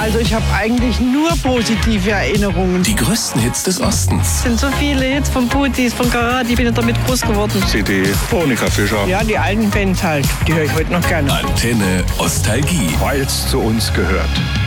Also ich habe eigentlich nur positive Erinnerungen. Die größten Hits des Ostens. Es sind so viele Hits von Putis, von Karat, ich bin ja damit groß geworden. CD, Monika Fischer. Ja, die alten Bands halt, die höre ich heute noch gerne. Antenne Ostalgie. Weil es zu uns gehört.